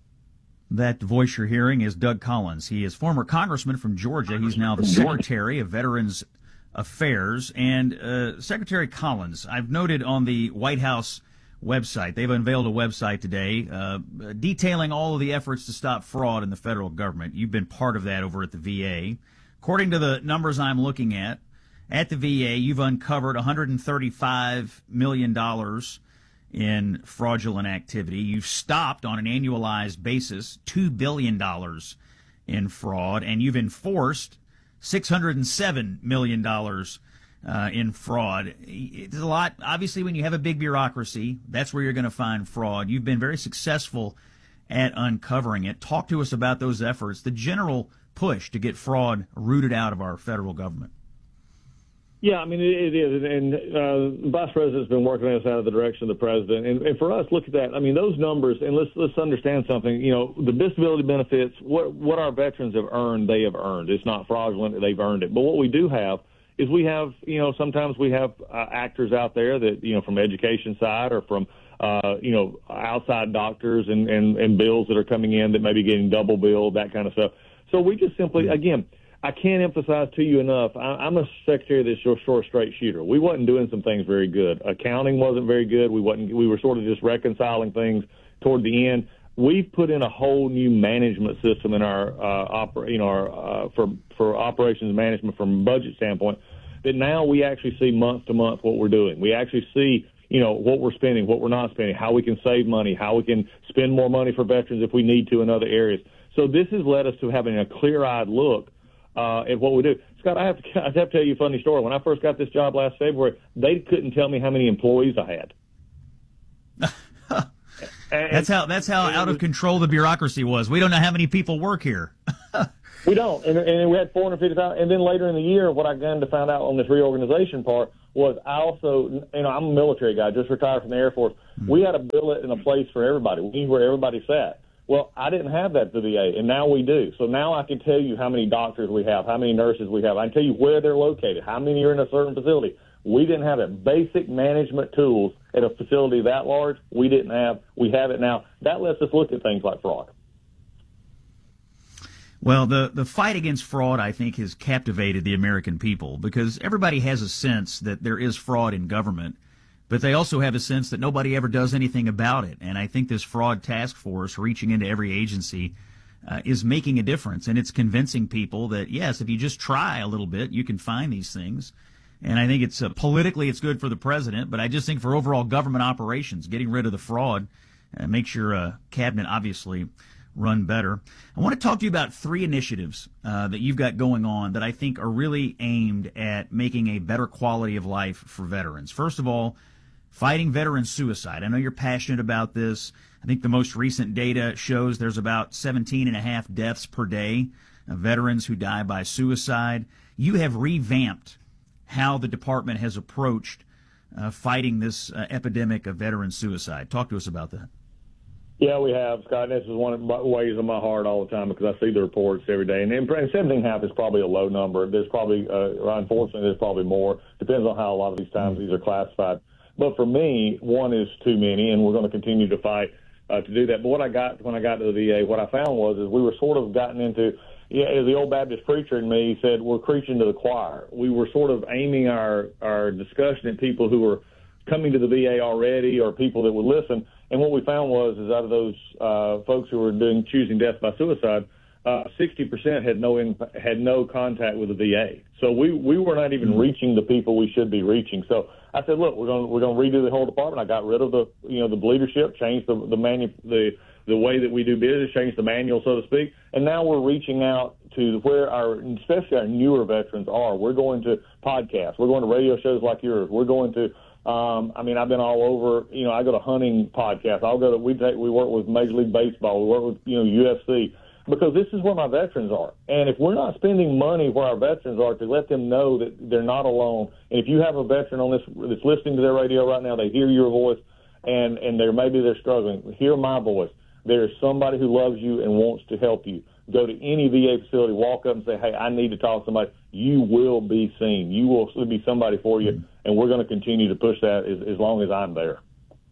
That voice you're hearing is Doug Collins. He is former congressman from Georgia. He's now the Secretary of Veterans Affairs. And uh, Secretary Collins, I've noted on the White House website, they've unveiled a website today uh, detailing all of the efforts to stop fraud in the federal government. You've been part of that over at the V A. According to the numbers I'm looking at, at the V A, you've uncovered one hundred thirty-five million dollars in fraudulent activity. You've stopped on an annualized basis two billion dollars in fraud, and you've enforced six hundred seven million dollars uh, in fraud. It's a lot. Obviously, when you have a big bureaucracy, that's where you're going to find fraud. You've been very successful at uncovering it. Talk to us about those efforts, the general push to get fraud rooted out of our federal government. Yeah, I mean, it, it is. And uh, the Vice President's been working us out of the direction of the President. And, and for us, look at that. I mean, those numbers, and let's let's understand something. You know, the disability benefits, what what our veterans have earned, they have earned. It's not fraudulent. They've earned it. But what we do have is we have, you know, sometimes we have uh, actors out there that, you know, from education side or from, uh, you know, outside doctors and, and, and bills that are coming in that may be getting double billed, that kind of stuff. So we just simply, again, I can't emphasize to you enough, I, I'm a secretary that's your short straight shooter. We wasn't doing some things very good. Accounting wasn't very good. We wasn't. We were sort of just reconciling things toward the end. We've put in a whole new management system in our, uh, oper- you know, our, uh, for for operations management from a budget standpoint, that now we actually see month to month what we're doing. We actually see, you know, what we're spending, what we're not spending, how we can save money, how we can spend more money for veterans if we need to in other areas. So this has led us to having a clear-eyed look uh, at what we do. Scott, I have, to, I have to tell you a funny story. When I first got this job last February, they couldn't tell me how many employees I had. And, that's how that's how out of control the bureaucracy was. We don't know how many people work here. We don't, and, and we had four hundred fifty thousand. And then later in the year, what I began to find out on this reorganization part was I also, you know, I'm a military guy, just retired from the Air Force. Mm-hmm. We had a billet and a place for everybody. We knew where everybody sat. Well, I didn't have that at the V A, and now we do. So now I can tell you how many doctors we have, how many nurses we have. I can tell you where they're located, how many are in a certain facility. We didn't have it. Basic management tools at a facility that large, we didn't have. We have it now. That lets us look at things like fraud. Well, the, the fight against fraud, I think, has captivated the American people because everybody has a sense that there is fraud in government, but they also have a sense that nobody ever does anything about it. And I think this fraud task force reaching into every agency uh, is making a difference, and it's convincing people that, yes, if you just try a little bit, you can find these things. And I think it's uh, politically it's good for the president, but I just think for overall government operations, getting rid of the fraud uh, makes your uh, cabinet obviously run better. I want to talk to you about three initiatives uh, that you've got going on that I think are really aimed at making a better quality of life for veterans. First of all, fighting veteran suicide. I know you're passionate about this. I think the most recent data shows there's about seventeen and a half deaths per day of veterans who die by suicide. You have revamped how the department has approached uh, fighting this uh, epidemic of veteran suicide. Talk to us about that. Yeah, we have, Scott. This is one of the ways of my heart all the time because I see the reports every day. And, and seventeen and a half is probably a low number. There's probably, uh, unfortunately, there's probably more. Depends on how a lot of these times these are classified. But for me, one is too many, and we're going to continue to fight uh, to do that. But what I got when I got to the V A, what I found was is we were sort of gotten into, yeah, the old Baptist preacher in me said, we're preaching to the choir. We were sort of aiming our, our discussion at people who were coming to the V A already or people that would listen. And what we found was is out of those uh, folks who were doing choosing death by suicide, uh, sixty percent had no imp- had no contact with the V A. So we, we were not even mm-hmm. reaching the people we should be reaching. So I said, look, we're going we're going to redo the whole department. I got rid of the you know the leadership, changed the the manu- the the way that we do business, changed the manual, so to speak, and now we're reaching out to where our, especially our newer veterans are. We're going to podcasts. We're going to radio shows like yours. We're going to. Um, I mean, I've been all over. You know, I go to hunting podcasts. I'll go to. We take. We work with Major League Baseball. We work with you know U F C because this is where my veterans are. And if we're not spending money where our veterans are to let them know that they're not alone, and if you have a veteran on this that's listening to their radio right now, they hear your voice, and and they're maybe they're struggling. Hear my voice. There's somebody who loves you and wants to help you. Go to any V A facility, walk up and say, hey, I need to talk to somebody. You will be seen. You will be somebody for you, and we're going to continue to push that as, as long as I'm there.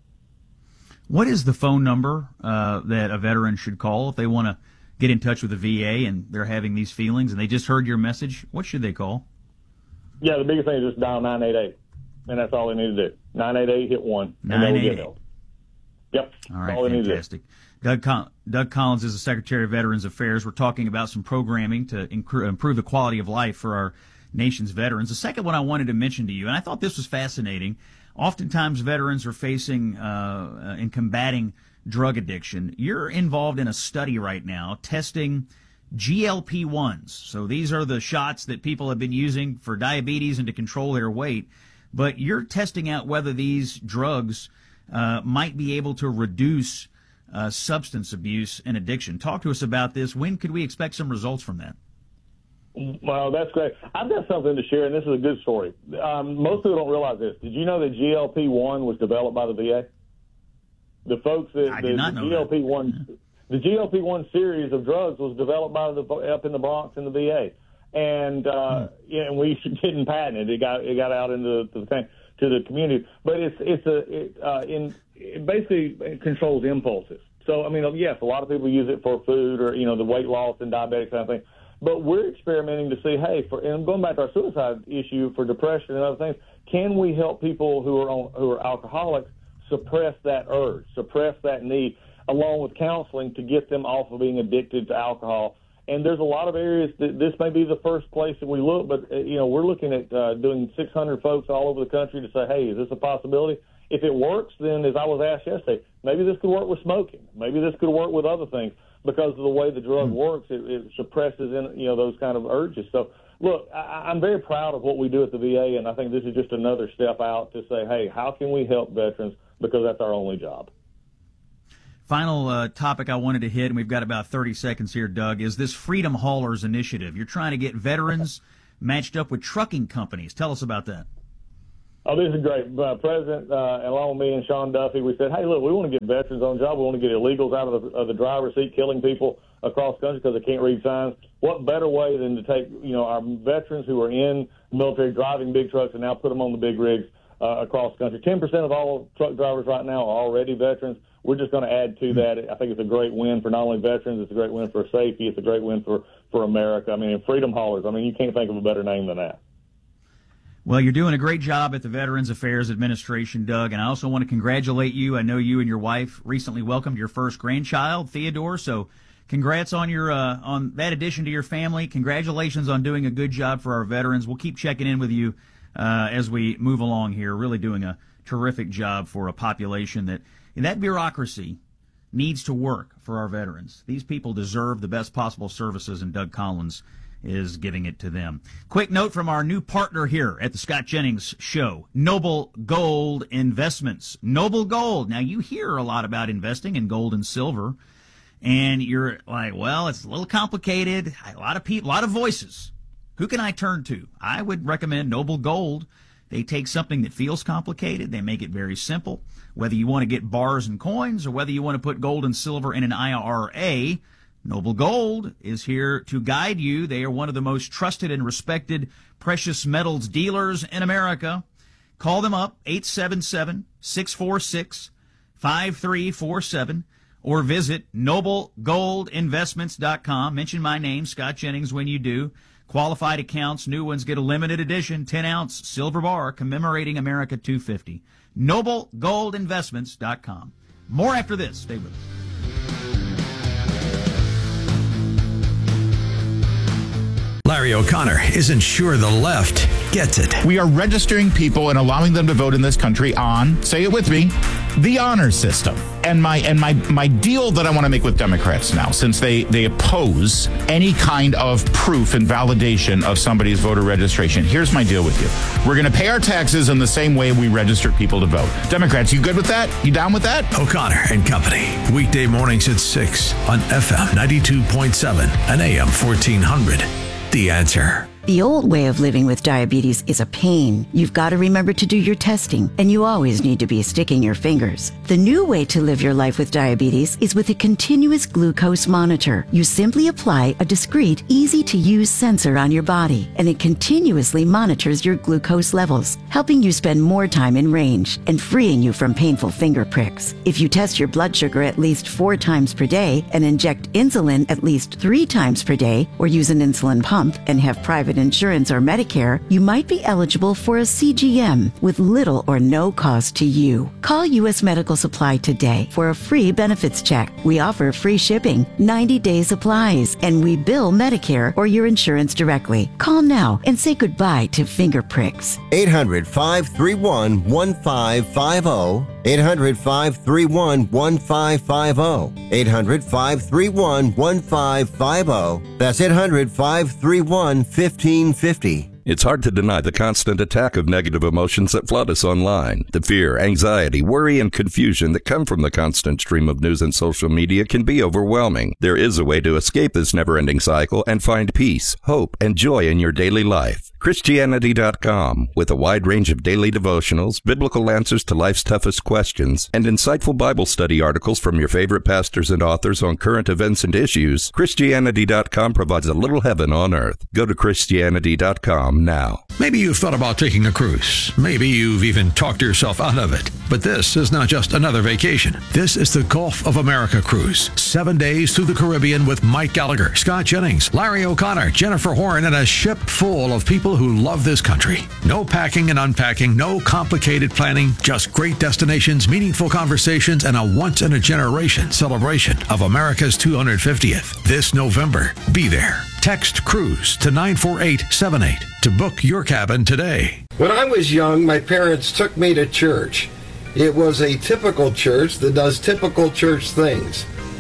What is the phone number uh, that a veteran should call if they want to get in touch with the V A and they're having these feelings and they just heard your message? What should they call? Yeah, the biggest thing is just dial nine eight eight, and that's all they need to do. nine eight eight, hit one, and they will get help. Yep. All right, all fantastic. Doug, Col- Doug Collins is the Secretary of Veterans Affairs. We're talking about some programming to inc- improve the quality of life for our nation's veterans. The second one I wanted to mention to you, and I thought this was fascinating, oftentimes veterans are facing uh, in combating drug addiction. You're involved in a study right now testing G L P ones. So these are the shots that people have been using for diabetes and to control their weight. But you're testing out whether these drugs uh, might be able to reduce Uh, substance abuse and addiction. Talk to us about this. When could we expect some results from that? Well, that's great. I've got something to share, and this is a good story. Um, most people don't realize this. Did you know that G L P one was developed by the V A? The folks that I the, did not the know G L P one, that. the G L P one series of drugs was developed by the up in the Bronx in the V A, and uh, hmm. yeah, and we didn't patent it. It got it got out into the thing. To the community, but it's it's a it, uh, in it basically it controls impulses. So I mean, yes, a lot of people use it for food or you know the weight loss and diabetic kind of thing. But we're experimenting to see, hey, for and going back to our suicide issue for depression and other things, can we help people who are on, who are alcoholics suppress that urge, suppress that need, along with counseling to get them off of being addicted to alcohol. And there's a lot of areas that this may be the first place that we look, but, uh, you know, we're looking at uh, doing six hundred folks all over the country to say, hey, is this a possibility? If it works, then as I was asked yesterday, maybe this could work with smoking. Maybe this could work with other things. because of the way the drug works. It, it suppresses, in, you know, those kind of urges. So, look, I, I'm very proud of what we do at the V A, and I think this is just another step out to say, hey, how can we help veterans? Because that's our only job. Final uh, topic I wanted to hit, and we've got about thirty seconds here, Doug, is this Freedom Haulers initiative. You're trying to get veterans matched up with trucking companies. Tell us about that. Oh, this is great. Uh, President, uh, along with me and Sean Duffy, we said, hey, look, we want to get veterans on the job. We want to get illegals out of the, of the driver's seat, killing people across the country because they can't read signs. What better way than to take, you know, our veterans who are in the military driving big trucks and now put them on the big rigs uh, across the country. ten percent of all truck drivers right now are already veterans. We're just going to add to that. I think it's a great win for not only veterans, it's a great win for safety, it's a great win for, for America. I mean, Freedom Haulers, I mean, you can't think of a better name than that. Well, you're doing a great job at the Veterans Affairs Administration, Doug, and I also want to congratulate you. I know you and your wife recently welcomed your first grandchild, Theodore, so congrats on your uh, on that addition to your family. Congratulations on doing a good job for our veterans. We'll keep checking in with you uh, as we move along here, really doing a terrific job for a population that, that bureaucracy needs to work for our veterans. These people deserve the best possible services, and Doug Collins is giving it to them. Quick note from our new partner here at the Scott Jennings Show, Noble Gold Investments. Noble Gold. Now, you hear a lot about investing in gold and silver, and you're like, well, it's a little complicated. A lot of people, a lot of voices. Who can I turn to? I would recommend Noble Gold. They take something that feels complicated, they make it very simple. Whether you want to get bars and coins or whether you want to put gold and silver in an I R A, Noble Gold is here to guide you. They are one of the most trusted and respected precious metals dealers in America. Call them up, eight seven seven, six four six, five three four seven, or visit noble gold investments dot com. Mention my name, Scott Jennings, when you do. Qualified accounts, new ones get a limited edition ten ounce silver bar commemorating America two fifty. noble gold investments dot com. More after this. Stay with us. Larry O'Connor isn't sure the left gets it. We are registering people and allowing them to vote in this country on, say it with me, the honor system. And my and my my deal that I want to make with Democrats now, since they, they oppose any kind of proof and validation of somebody's voter registration, here's my deal with you. We're going to pay our taxes in the same way we register people to vote. Democrats, you good with that? You down with that? O'Connor and Company. Weekday mornings at six on F M ninety-two point seven and A M fourteen hundred. The Answer. The old way of living with diabetes is a pain. You've got to remember to do your testing, and you always need to be sticking your fingers. The new way to live your life with diabetes is with a continuous glucose monitor. You simply apply a discreet, easy-to-use sensor on your body, and it continuously monitors your glucose levels, helping you spend more time in range and freeing you from painful finger pricks. If you test your blood sugar at least four times per day and inject insulin at least three times per day, or use an insulin pump and have private insurance or Medicare, you might be eligible for a C G M with little or no cost to you. Call U S Medical Supply today for a free benefits check. We offer free shipping, ninety day supplies, and we bill Medicare or your insurance directly. Call now and say goodbye to finger pricks. eight hundred, five three one, one five five zero. eight hundred, five three one, one five five zero. eight hundred, five three one, one five five zero. That's eight hundred, five three one, one five five zero. It's hard to deny the constant attack of negative emotions that flood us online. The fear, anxiety, worry, and confusion that come from the constant stream of news and social media can be overwhelming. There is a way to escape this never-ending cycle and find peace, hope, and joy in your daily life. Christianity dot com, with a wide range of daily devotionals, biblical answers to life's toughest questions, and insightful Bible study articles from your favorite pastors and authors on current events and issues, Christianity dot com provides a little heaven on earth. Go to Christianity dot com now. Maybe you've thought about taking a cruise. Maybe you've even talked yourself out of it. But this is not just another vacation. This is the Gulf of America cruise. Seven days through the Caribbean with Mike Gallagher, Scott Jennings, Larry O'Connor, Jennifer Horn, and a ship full of people who love this country. No packing and unpacking, no complicated planning, just great destinations, meaningful conversations, and a once-in-a-generation celebration of America's two hundred fiftieth. This November, be there. Text CRUISE to nine four eight seven eight to book your cabin today. When I was young, my parents took me to church. It was a typical church that does typical church things.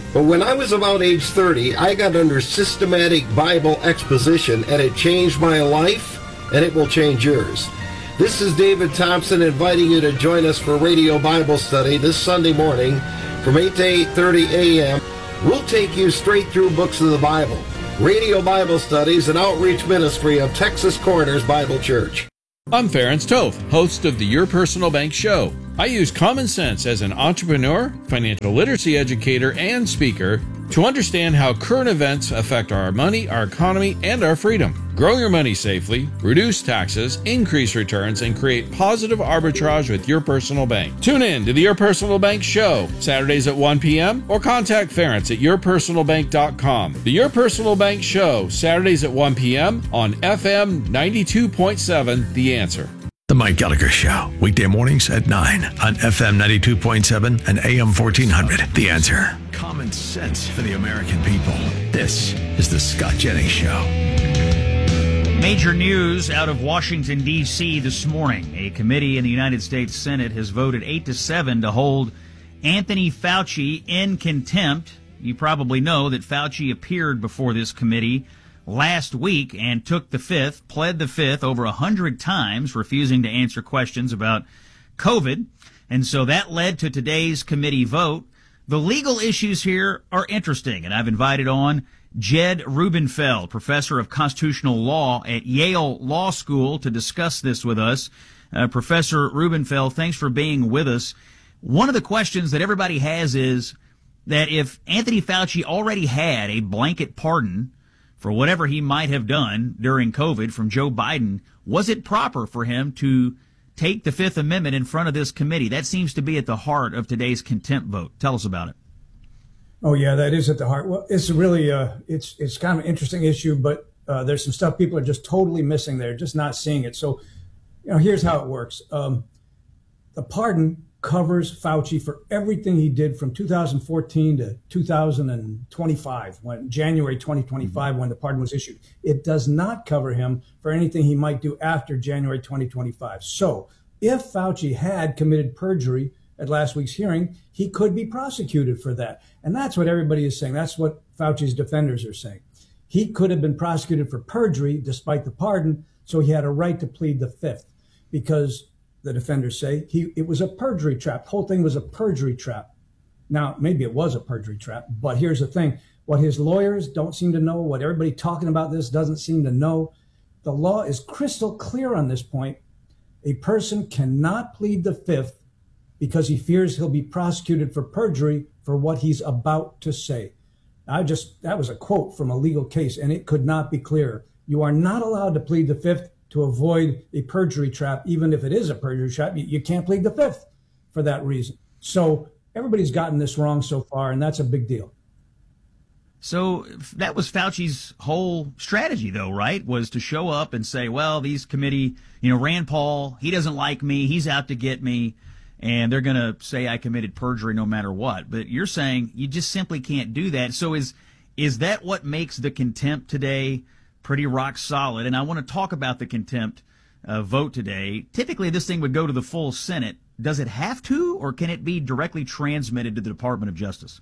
But when I was about age thirty, I got under systematic Bible exposition, and it changed my life, and it will change yours. This is David Thompson inviting you to join us for Radio Bible Study this Sunday morning from eight to eight thirty a.m. We'll take you straight through books of the Bible. Radio Bible Study is an outreach ministry of Texas Corners Bible Church. I'm Ferenc Toth, host of the Your Personal Bank Show. I use common sense as an entrepreneur, financial literacy educator, and speaker to understand how current events affect our money, our economy, and our freedom. Grow your money safely, reduce taxes, increase returns, and create positive arbitrage with your personal bank. Tune in to the Your Personal Bank Show, Saturdays at one p.m. or contact Ferenc at your personal bank dot com. The Your Personal Bank Show, Saturdays at one p.m. on F M ninety-two point seven, The Answer. The Mike Gallagher Show, weekday mornings at nine on F M ninety-two point seven and A M fourteen hundred. The Answer. Common sense for the American people. This is the Scott Jennings Show. Major news out of Washington, D C this morning. A committee in the United States Senate has voted eight to seven to hold Anthony Fauci in contempt. You probably know that Fauci appeared before this committee last week and took the fifth, pled the fifth over a hundred times, refusing to answer questions about COVID. And so that led to today's committee vote. The legal issues here are interesting, and I've invited on Jed Rubenfeld, professor of constitutional law at Yale Law School, to discuss this with us. Uh, Professor Rubenfeld, thanks for being with us. One of the questions that everybody has is that if Anthony Fauci already had a blanket pardon for whatever he might have done during COVID from Joe Biden, was it proper for him to take the Fifth Amendment in front of this committee? That seems to be at the heart of today's contempt vote. Tell us about it. Oh, yeah, that is at the heart. Well, it's really, uh, it's it's kind of an interesting issue, but uh, there's some stuff people are just totally missing there, just not seeing it. So, you know, here's how it works. Um, the pardon covers Fauci for everything he did from two thousand fourteen to two thousand twenty-five, when January twenty twenty-five, when the pardon was issued. It does not cover him for anything he might do after January twenty twenty-five. So if Fauci had committed perjury at last week's hearing, he could be prosecuted for that. And that's what everybody is saying. That's what Fauci's defenders are saying. He could have been prosecuted for perjury despite the pardon, so he had a right to plead the fifth, because the defenders say he it was a perjury trap. The whole thing was a perjury trap. Now, maybe it was a perjury trap, but here's the thing. What his lawyers don't seem to know, what everybody talking about this doesn't seem to know, the law is crystal clear on this point. A person cannot plead the fifth because he fears he'll be prosecuted for perjury for what he's about to say. I just, that was a quote from a legal case, and it could not be clearer. You are not allowed to plead the fifth to avoid a perjury trap, even if it is a perjury trap. You, you can't plead the fifth for that reason. So everybody's gotten this wrong so far, and that's a big deal. So that was Fauci's whole strategy, though, right? Was to show up and say, well, these committee, you know, Rand Paul, he doesn't like me, he's out to get me, and they're going to say I committed perjury no matter what. But you're saying you just simply can't do that. So is is that what makes the contempt today pretty rock solid? And I want to talk about the contempt uh, vote today. Typically, this thing would go to the full Senate. Does it have to, or can it be directly transmitted to the Department of Justice?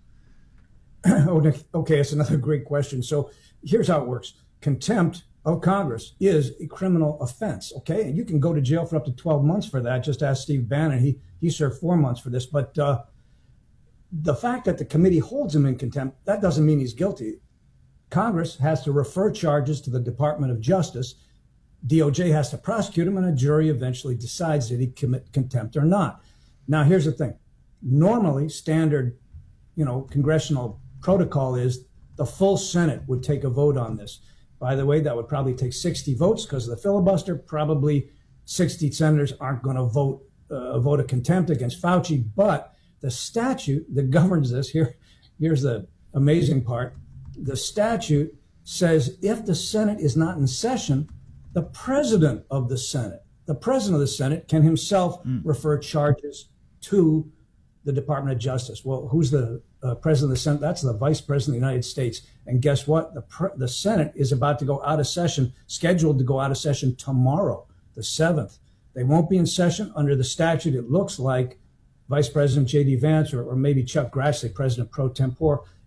Okay, that's another great question. So here's how it works. Contempt of Congress is a criminal offense, okay? And you can go to jail for up to twelve months for that. Just ask Steve Bannon. He, he served four months for this. But uh, the fact that the committee holds him in contempt, that doesn't mean he's guilty. Congress has to refer charges to the Department of Justice. D O J has to prosecute him, and a jury eventually decides did he commit contempt or not. Now, here's the thing. Normally, standard, you know, congressional protocol is the full Senate would take a vote on this. By the way, that would probably take sixty votes because of the filibuster. Probably sixty senators aren't going to vote uh, a vote of contempt against Fauci. But the statute that governs this, here, here's the amazing part. The statute says if the Senate is not in session, the president of the Senate, the president of the Senate can himself mm. refer charges to the Department of Justice. Well, who's the uh, president of the Senate? That's the vice president of the United States. And guess what? The, pre- the Senate is about to go out of session, scheduled to go out of session tomorrow, the seventh. They won't be in session under the statute. It looks like Vice President J D Vance or, or maybe Chuck Grassley, President pro tempore,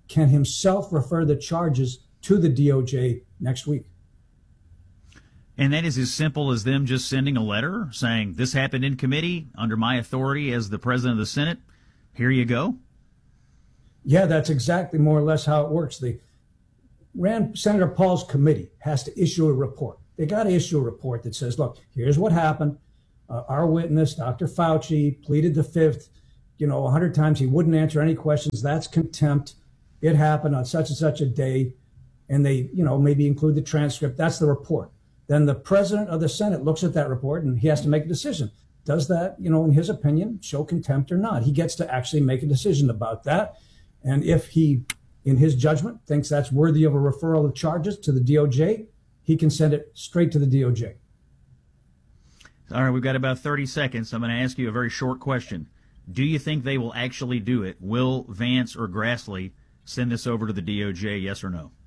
can himself refer the charges to the D O J next week. And that is as simple as them just sending a letter saying, this happened in committee under my authority as the president of the Senate. Here you go. Yeah, that's exactly more or less how it works. The Rand, Senator Paul's committee has to issue a report. They got to issue a report that says, look, here's what happened. Uh, our witness, Doctor Fauci, pleaded the fifth, you know, a hundred times. He wouldn't answer any questions. That's contempt. It happened on such and such a day. And they, you know, maybe include the transcript. That's the report. Then the president of the Senate looks at that report and he has to make a decision. Does that, you know, in his opinion, show contempt or not? He gets to actually make a decision about that. And if he, in his judgment, thinks that's worthy of a referral of charges to the D O J, he can send it straight to the D O J. All right, we've got about thirty seconds. I'm going to ask you a very short question. Do you think they will actually do it? Will Vance or Grassley send this over to the D O J, yes or no?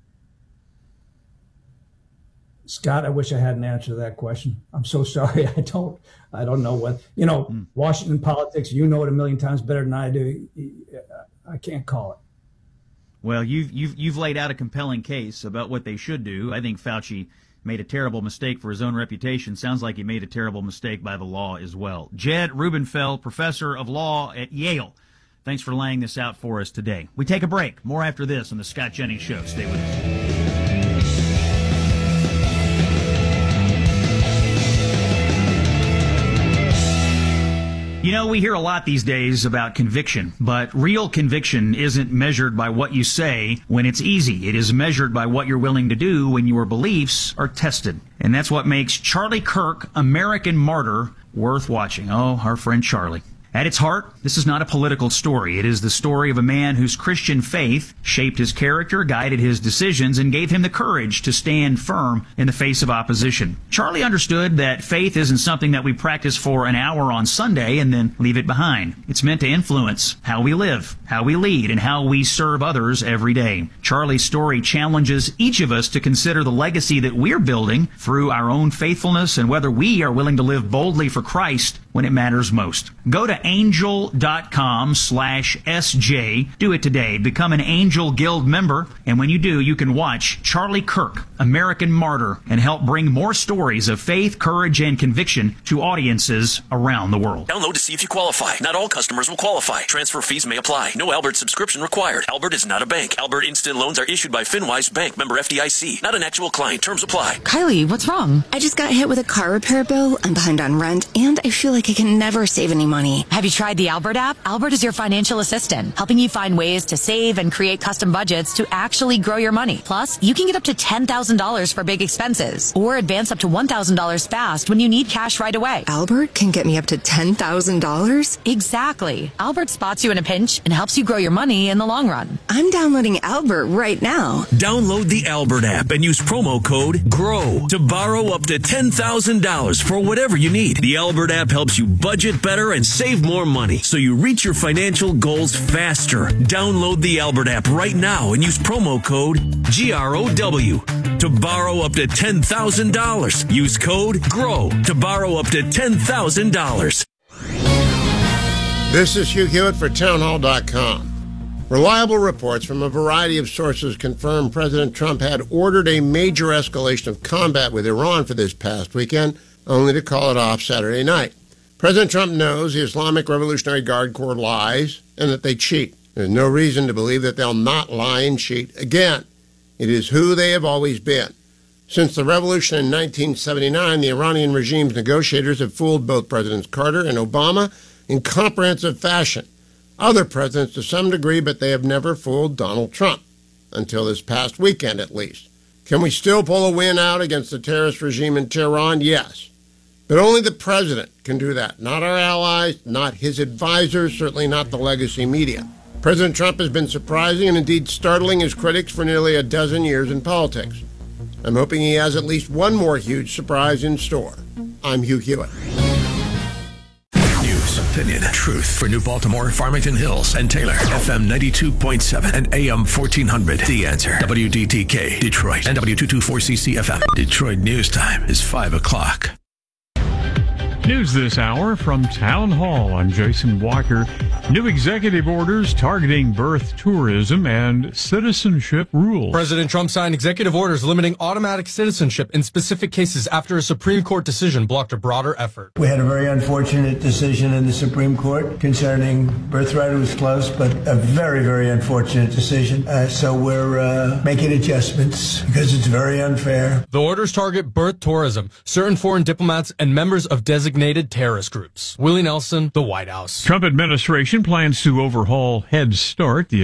Scott, I wish I had an answer to that question. I'm so sorry. I don't I don't know what, you know, mm. Washington politics, you know it a million times better than I do. I can't call it. Well, you've, you've, you've laid out a compelling case about what they should do. I think Fauci made a terrible mistake for his own reputation. Sounds like he made a terrible mistake by the law as well. Jed Rubenfeld, professor of law at Yale. Thanks for laying this out for us today. We take a break. More after this on the Scott Jennings Show. Stay with us. You know, we hear a lot these days about conviction, but real conviction isn't measured by what you say when it's easy. It is measured by what you're willing to do when your beliefs are tested. And that's what makes Charlie Kirk, American Martyr, worth watching. Oh, our friend Charlie. At its heart, this is not a political story. It is the story of a man whose Christian faith shaped his character, guided his decisions, and gave him the courage to stand firm in the face of opposition. Charlie understood that faith isn't something that we practice for an hour on Sunday and then leave it behind. It's meant to influence how we live, how we lead, and how we serve others every day. Charlie's story challenges each of us to consider the legacy that we're building through our own faithfulness and whether we are willing to live boldly for Christ when it matters most. Go to angel.com slash SJ. Do it today. Become an Angel Guild member. And when you do, you can watch Charlie Kirk, American Martyr, and help bring more stories of faith, courage, and conviction to audiences around the world. Download to see if you qualify. Not all customers will qualify. Transfer fees may apply. No Albert subscription required. Albert is not a bank. Albert Instant Loans are issued by FinWise Bank, member F D I C. Not an actual client. Terms apply. Kylie, what's wrong? I just got hit with a car repair bill. I'm behind on rent, and I feel like I can never save any money. Have you tried the Albert app? Albert is your financial assistant, helping you find ways to save and create custom budgets to actually grow your money. Plus, you can get up to ten thousand dollars for big expenses or advance up to one thousand dollars fast when you need cash right away. Albert can get me up to ten thousand dollars? Exactly. Albert spots you in a pinch and helps you grow your money in the long run. I'm downloading Albert right now. Download the Albert app and use promo code GROW to borrow up to ten thousand dollars for whatever you need. The Albert app helps you budget better and save more money so you reach your financial goals faster. Download the Albert app right now and use promo code G R O W to borrow up to ten thousand dollars. Use code GROW to borrow up to ten thousand dollars. This is Hugh Hewitt for townhall dot com. Reliable reports from a variety of sources confirm President Trump had ordered a major escalation of combat with Iran for this past weekend, only to call it off Saturday night. President Trump knows the Islamic Revolutionary Guard Corps lies and that they cheat. There's no reason to believe that they'll not lie and cheat again. It is who they have always been. Since the revolution in nineteen seventy-nine, the Iranian regime's negotiators have fooled both Presidents Carter and Obama in comprehensive fashion. Other presidents to some degree, but they have never fooled Donald Trump, until this past weekend at least. Can we still pull a win out against the terrorist regime in Tehran? Yes. But only the president can do that, not our allies, not his advisors, certainly not the legacy media. President Trump has been surprising and indeed startling his critics for nearly a dozen years in politics. I'm hoping he has at least one more huge surprise in store. I'm Hugh Hewitt. News, opinion, truth for New Baltimore, Farmington Hills, and Taylor. F M ninety-two point seven and A M fourteen hundred. The Answer. W D T K, Detroit, and W two twenty-four C C F M. Detroit News Time is five o'clock. News this hour from Town Hall. I'm Jason Walker. New executive orders targeting birth tourism and citizenship rules. President Trump signed executive orders limiting automatic citizenship in specific cases after a Supreme Court decision blocked a broader effort. We had a very unfortunate decision in the Supreme Court concerning birthright. It was close, but a very, very unfortunate decision. Uh, so we're uh, making adjustments because it's very unfair. The orders target birth tourism, certain foreign diplomats, and members of designated terrorist groups. Willie Nelson, the White House. Trump administration plans to overhaul Head Start, the